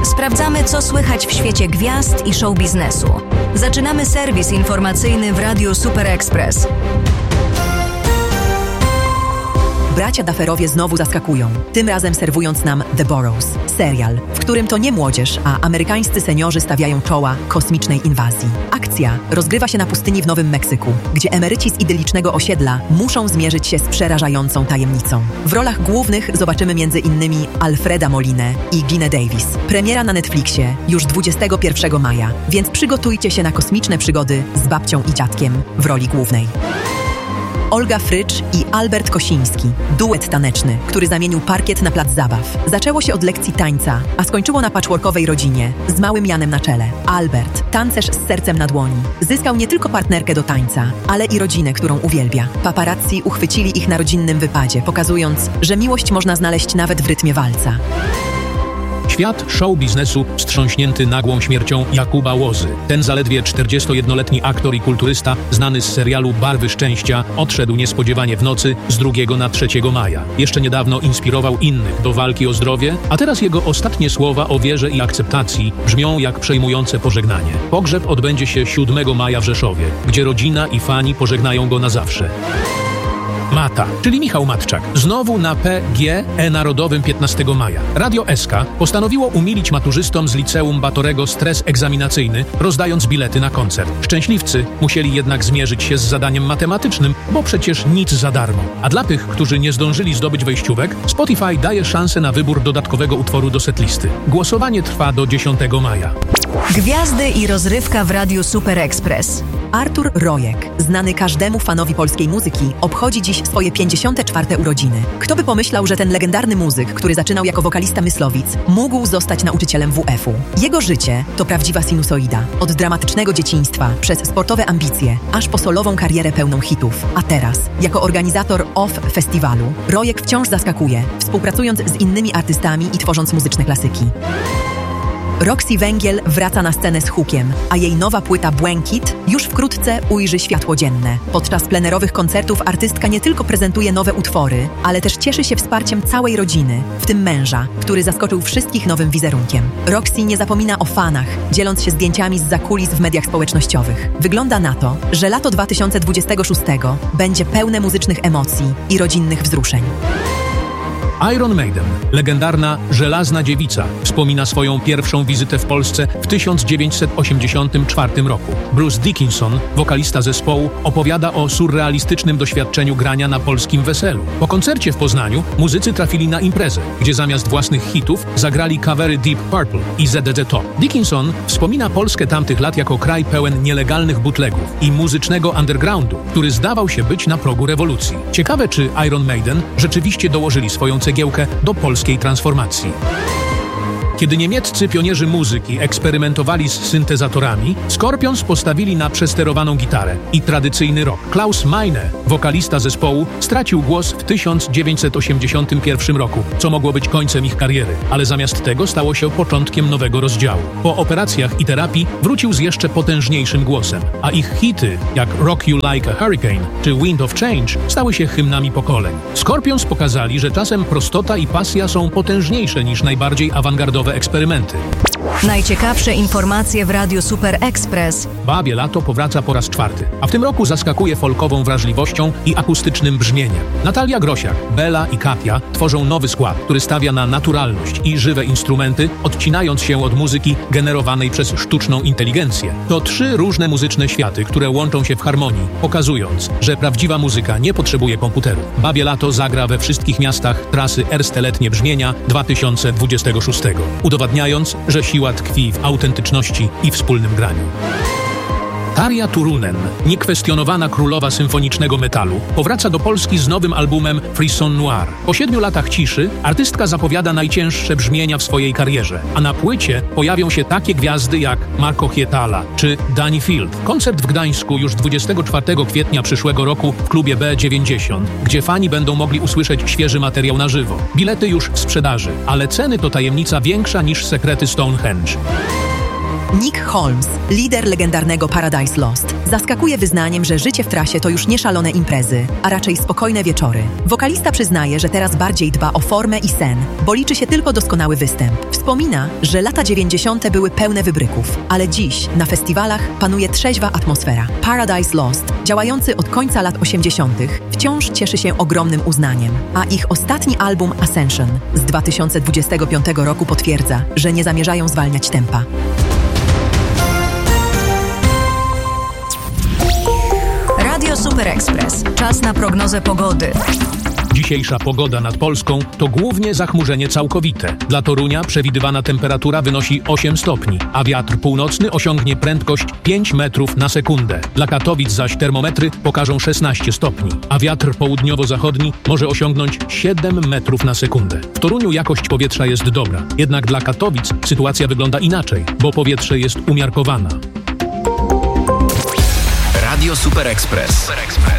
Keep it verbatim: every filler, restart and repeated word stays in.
Sprawdzamy, co słychać w świecie gwiazd i show biznesu. Zaczynamy serwis informacyjny w Radiu Super Express. Bracia Dufferowie znowu zaskakują, tym razem serwując nam The Burrows, serial, w którym to nie młodzież, a amerykańscy seniorzy stawiają czoła kosmicznej inwazji. Akcja rozgrywa się na pustyni w Nowym Meksyku, gdzie emeryci z idylicznego osiedla muszą zmierzyć się z przerażającą tajemnicą. W rolach głównych zobaczymy między innymi Alfreda Molinę i Geena Davis. Premiera na Netflixie już dwudziestego pierwszego maja, więc przygotujcie się na kosmiczne przygody z babcią i dziadkiem w roli głównej. Olga Frycz i Albert Kosiński. Duet taneczny, który zamienił parkiet na plac zabaw. Zaczęło się od lekcji tańca, a skończyło na patchworkowej rodzinie z małym Janem na czele. Albert, tancerz z sercem na dłoni, zyskał nie tylko partnerkę do tańca, ale i rodzinę, którą uwielbia. Paparazzi uchwycili ich na rodzinnym wypadzie, pokazując, że miłość można znaleźć nawet w rytmie walca. Świat show biznesu wstrząśnięty nagłą śmiercią Jakuba Łozy. Ten zaledwie czterdziestojednoletni aktor i kulturysta, znany z serialu Barwy Szczęścia, odszedł niespodziewanie w nocy z drugiego na trzeciego maja. Jeszcze niedawno inspirował innych do walki o zdrowie, a teraz jego ostatnie słowa o wierze i akceptacji brzmią jak przejmujące pożegnanie. Pogrzeb odbędzie się siódmego maja w Rzeszowie, gdzie rodzina i fani pożegnają go na zawsze. Mata, czyli Michał Matczak, znowu na P G E Narodowym piętnastego maja. Radio S K postanowiło umilić maturzystom z liceum Batorego stres egzaminacyjny, rozdając bilety na koncert. Szczęśliwcy musieli jednak zmierzyć się z zadaniem matematycznym, bo przecież nic za darmo. A dla tych, którzy nie zdążyli zdobyć wejściówek, Spotify daje szansę na wybór dodatkowego utworu do setlisty. Głosowanie trwa do dziesiątego maja. Gwiazdy i rozrywka w Radiu Super Express. Artur Rojek, znany każdemu fanowi polskiej muzyki, obchodzi dziś swoje pięćdziesiąte czwarte urodziny. Kto by pomyślał, że ten legendarny muzyk, który zaczynał jako wokalista Myslowic, mógł zostać nauczycielem W F u. Jego życie to prawdziwa sinusoida. Od dramatycznego dzieciństwa, przez sportowe ambicje, aż po solową karierę pełną hitów. A teraz, jako organizator O F F Festiwalu, Rojek wciąż zaskakuje, współpracując z innymi artystami i tworząc muzyczne klasyki. Roxy Węgiel wraca na scenę z hukiem, a jej nowa płyta Błękit już wkrótce ujrzy światło dzienne. Podczas plenerowych koncertów artystka nie tylko prezentuje nowe utwory, ale też cieszy się wsparciem całej rodziny, w tym męża, który zaskoczył wszystkich nowym wizerunkiem. Roxy nie zapomina o fanach, dzieląc się zdjęciami z zakulis w mediach społecznościowych. Wygląda na to, że lato dwa tysiące dwudziestego szóstego będzie pełne muzycznych emocji i rodzinnych wzruszeń. Iron Maiden, legendarna Żelazna Dziewica, wspomina swoją pierwszą wizytę w Polsce w tysiąc dziewięćset osiemdziesiątym czwartym roku. Bruce Dickinson, wokalista zespołu, opowiada o surrealistycznym doświadczeniu grania na polskim weselu. Po koncercie w Poznaniu muzycy trafili na imprezę, gdzie zamiast własnych hitów zagrali covery Deep Purple i Z D Z Top. Dickinson wspomina Polskę tamtych lat jako kraj pełen nielegalnych bootlegów i muzycznego undergroundu, który zdawał się być na progu rewolucji. Ciekawe, czy Iron Maiden rzeczywiście dołożyli swoją cegiełkę do polskiej transformacji. Kiedy niemieccy pionierzy muzyki eksperymentowali z syntezatorami, Scorpions postawili na przesterowaną gitarę i tradycyjny rock. Klaus Meine, wokalista zespołu, stracił głos w tysiąc dziewięćset osiemdziesiątym pierwszym roku, co mogło być końcem ich kariery, ale zamiast tego stało się początkiem nowego rozdziału. Po operacjach i terapii wrócił z jeszcze potężniejszym głosem, a ich hity, jak Rock You Like a Hurricane czy Wind of Change, stały się hymnami pokoleń. Scorpions pokazali, że czasem prostota i pasja są potężniejsze niż najbardziej awangardowe eksperymenty. Najciekawsze informacje w Radiu Super Express. Babie Lato powraca po raz czwarty, a w tym roku zaskakuje folkową wrażliwością i akustycznym brzmieniem. Natalia Grosiak, Bela i Katia tworzą nowy skład, który stawia na naturalność i żywe instrumenty, odcinając się od muzyki generowanej przez sztuczną inteligencję. To trzy różne muzyczne światy, które łączą się w harmonii, pokazując, że prawdziwa muzyka nie potrzebuje komputerów. Babie Lato zagra we wszystkich miastach trasy Ersteletnie Brzmienia dwa tysiące dwudziestego szóstego, udowadniając, że siła tkwi w autentyczności i wspólnym graniu. Tarja Turunen, niekwestionowana królowa symfonicznego metalu, powraca do Polski z nowym albumem Frisson Noir. Po siedmiu latach ciszy artystka zapowiada najcięższe brzmienia w swojej karierze, a na płycie pojawią się takie gwiazdy jak Marco Hietala czy Danny Field. Koncert w Gdańsku już dwudziestego czwartego kwietnia przyszłego roku w klubie B dziewięćdziesiąt, gdzie fani będą mogli usłyszeć świeży materiał na żywo. Bilety już w sprzedaży, ale ceny to tajemnica większa niż sekrety Stonehenge. Nick Holmes, lider legendarnego Paradise Lost, zaskakuje wyznaniem, że życie w trasie to już nie szalone imprezy, a raczej spokojne wieczory. Wokalista przyznaje, że teraz bardziej dba o formę i sen, bo liczy się tylko doskonały występ. Wspomina, że lata dziewięćdziesiąte były pełne wybryków, ale dziś na festiwalach panuje trzeźwa atmosfera. Paradise Lost, działający od końca lat osiemdziesiątych, wciąż cieszy się ogromnym uznaniem, a ich ostatni album Ascension z dwa tysiące dwudziestego piątego roku potwierdza, że nie zamierzają zwalniać tempa. Radio Super Express. Czas na prognozę pogody. Dzisiejsza pogoda nad Polską to głównie zachmurzenie całkowite. Dla Torunia przewidywana temperatura wynosi osiem stopni, a wiatr północny osiągnie prędkość pięć metrów na sekundę. Dla Katowic zaś termometry pokażą szesnaście stopni, a wiatr południowo-zachodni może osiągnąć siedem metrów na sekundę. W Toruniu jakość powietrza jest dobra, jednak dla Katowic sytuacja wygląda inaczej, bo powietrze jest umiarkowane. Radio Super Express.